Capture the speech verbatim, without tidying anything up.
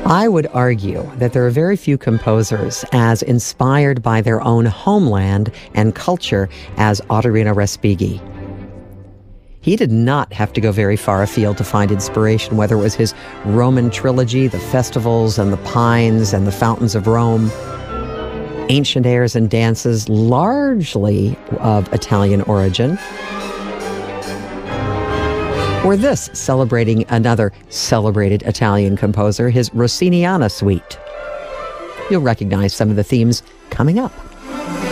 I would argue that there are very few composers as inspired by their own homeland and culture as Ottorino Respighi. He did not have to go very far afield to find inspiration, whether it was his Roman trilogy, the festivals and the pines and the fountains of Rome, ancient airs and dances largely of Italian origin, or this, celebrating another celebrated Italian composer, his Rossiniana Suite. You'll recognize some of the themes coming up.